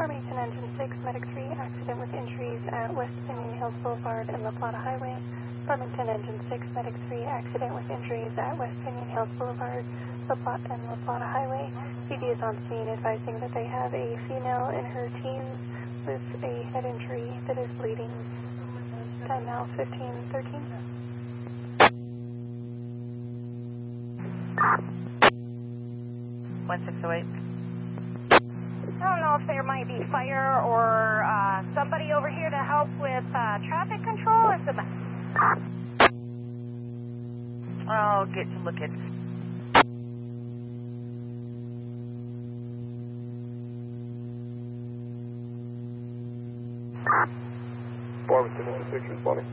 Farmington Engine 6, Medic 3, accident with injuries at West Pinion Hills Boulevard and La Plata Highway. Farmington Engine 6, Medic 3, accident with injuries at West Pinion Hills Boulevard and La Plata Highway. PD is on scene advising that they have a female in her teens with a head injury that is bleeding. Time now 15:13. 1608. I don't know if there might be fire or somebody over here to help with traffic control or something. I'll get to look at. Farmington Engine 6 responding.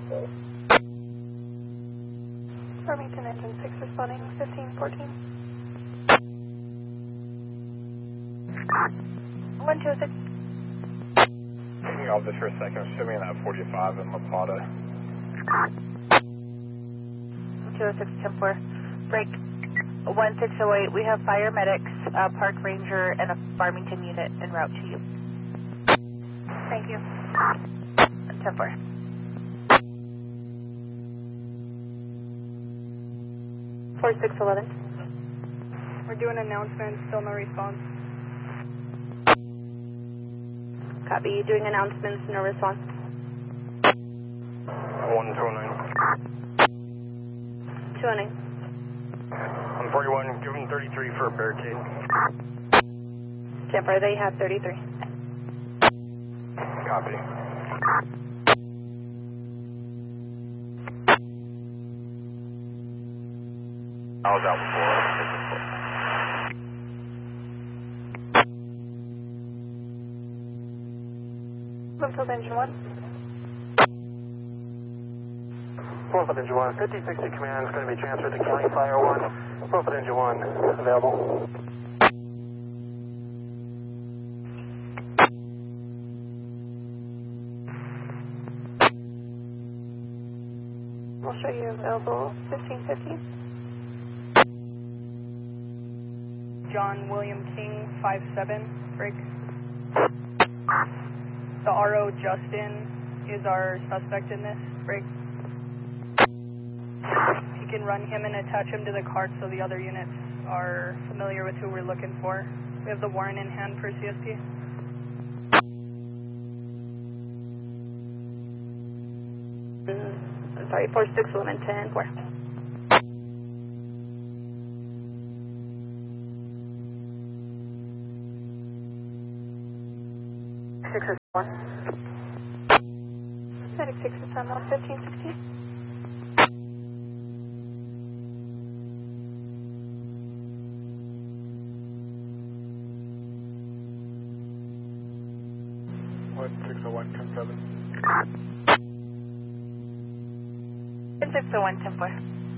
Farmington Engine 6 responding 15:14. 126. Taking off this for a second, assuming that 45 in La Plata. 206 10-4. Break 1608. We have fire medics, park ranger, and a Farmington unit en route to you. Thank you. 10-4. Four 611. We're doing announcements, still no response. Copy. Doing announcements, no response. 1209. 209. I'm 41, giving 33 for a barricade. Jumper, they have 33. Copy. I was out before. Bloomfield Engine 1. Bloomfield Engine 1, 5060 command is going to be transferred to County Fire 1. Bloomfield Engine 1, available. We'll show you available 15:15. John William King, 5-7, break. The RO Justin is our suspect in this, break. You can run him and attach him to the cart so the other units are familiar with who we're looking for. We have the warrant in hand for CSP. Sorry, 4611 10-4. Six is 1. Medic 6 is on 1516. What, 601, 10-7? 601 10-4.